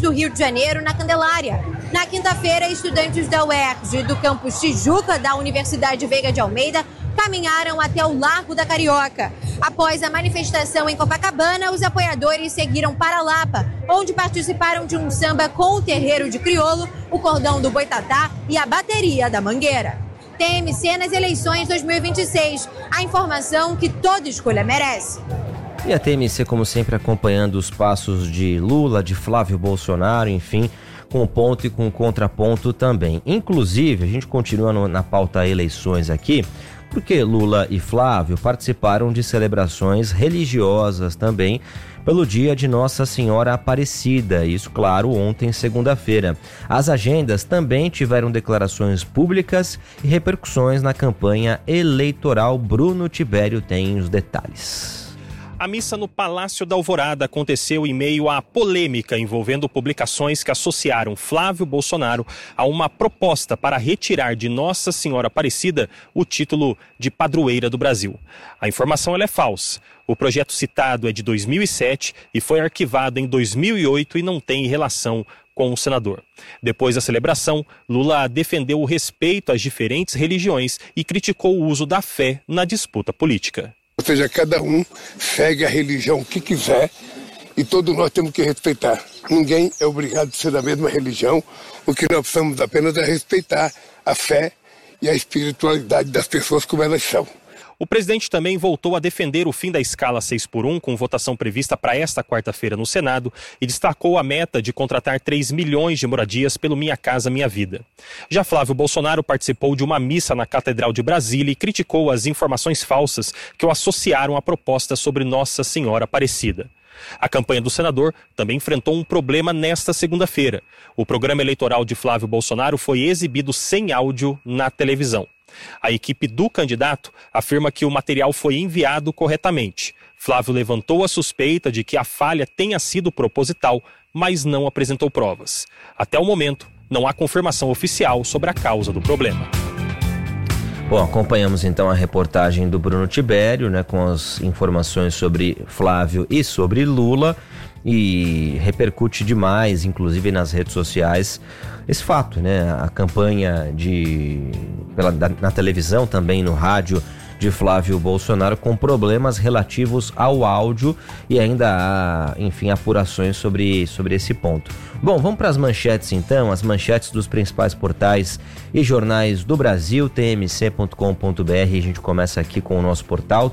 do Rio de Janeiro, na Candelária. Na quinta-feira, estudantes da UERJ e do campus Tijuca, da Universidade Veiga de Almeida, caminharam até o Largo da Carioca. Após a manifestação em Copacabana, os apoiadores seguiram para Lapa, onde participaram de um samba com o terreiro de Criolo, o cordão do Boitatá e a bateria da Mangueira. TMC nas eleições 2026, a informação que toda escolha merece. E a TMC, como sempre, acompanhando os passos de Lula, de Flávio Bolsonaro, enfim, com ponto e com contraponto também. Inclusive, a gente continua na pauta eleições aqui, porque Lula e Flávio participaram de celebrações religiosas também pelo dia de Nossa Senhora Aparecida, isso, claro, ontem, segunda-feira. As agendas também tiveram declarações públicas e repercussões na campanha eleitoral. Bruno Tibério tem os detalhes. A missa no Palácio da Alvorada aconteceu em meio à polêmica envolvendo publicações que associaram Flávio Bolsonaro a uma proposta para retirar de Nossa Senhora Aparecida o título de padroeira do Brasil. A informação é falsa. O projeto citado é de 2007 e foi arquivado em 2008 e não tem relação com o senador. Depois da celebração, Lula defendeu o respeito às diferentes religiões e criticou o uso da fé na disputa política. Ou seja, cada um segue a religião que quiser e todos nós temos que respeitar. Ninguém é obrigado a ser da mesma religião. O que nós precisamos apenas é respeitar a fé e a espiritualidade das pessoas como elas são. O presidente também voltou a defender o fim da escala 6x1, com votação prevista para esta quarta-feira no Senado, e destacou a meta de contratar 3 milhões de moradias pelo Minha Casa Minha Vida. Já Flávio Bolsonaro participou de uma missa na Catedral de Brasília e criticou as informações falsas que o associaram à proposta sobre Nossa Senhora Aparecida. A campanha do senador também enfrentou um problema nesta segunda-feira. O programa eleitoral de Flávio Bolsonaro foi exibido sem áudio na televisão. A equipe do candidato afirma que o material foi enviado corretamente. Flávio levantou a suspeita de que a falha tenha sido proposital, mas não apresentou provas. Até o momento, não há confirmação oficial sobre a causa do problema. Bom, acompanhamos então a reportagem do Bruno Tibério, com as informações sobre Flávio e sobre Lula, e repercute demais, inclusive nas redes sociais, esse fato, a campanha na televisão, também no rádio, de Flávio Bolsonaro, com problemas relativos ao áudio, e ainda há, enfim, apurações sobre esse ponto. Bom, vamos para as manchetes então, as manchetes dos principais portais e jornais do Brasil, tmc.com.br. A gente começa aqui com o nosso portal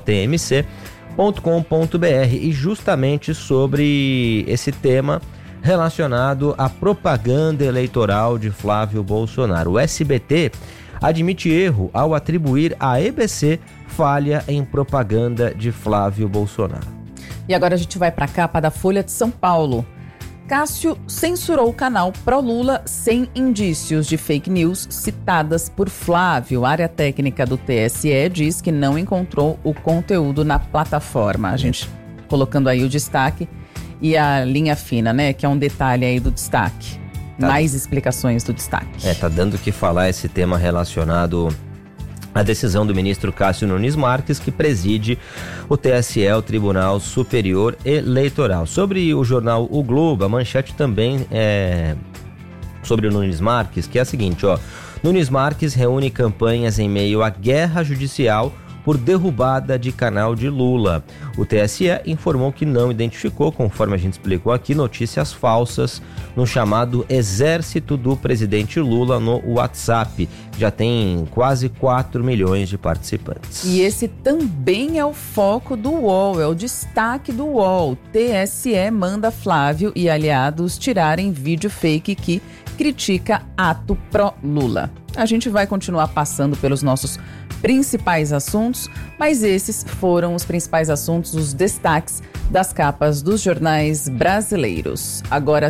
tmc.com.br e justamente sobre esse tema relacionado à propaganda eleitoral de Flávio Bolsonaro. O SBT admite erro ao atribuir à EBC falha em propaganda de Flávio Bolsonaro. E agora a gente vai para a capa da Folha de São Paulo. Cássio censurou o canal pró-Lula sem indícios de fake news citadas por Flávio. A área técnica do TSE diz que não encontrou o conteúdo na plataforma. A gente colocando aí o destaque e a linha fina, que é um detalhe aí do destaque. Mais explicações do destaque. Tá dando o que falar esse tema relacionado à decisão do ministro Cássio Nunes Marques, que preside o TSE, o Tribunal Superior Eleitoral. Sobre o jornal O Globo, a manchete também é sobre o Nunes Marques, que é a seguinte, Nunes Marques reúne campanhas em meio à guerra judicial por derrubada de canal de Lula. O TSE informou que não identificou, conforme a gente explicou aqui, notícias falsas no chamado Exército do Presidente Lula no WhatsApp. Já tem quase 4 milhões de participantes. E esse também é o foco do UOL, é o destaque do UOL. TSE manda Flávio e aliados tirarem vídeo fake que critica ato pró-Lula. A gente vai continuar passando pelos nossos principais assuntos, mas esses foram os principais assuntos, os destaques das capas dos jornais brasileiros. Agora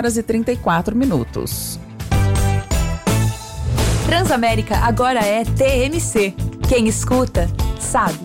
5h34. Transamérica agora é TMC. Quem escuta, sabe.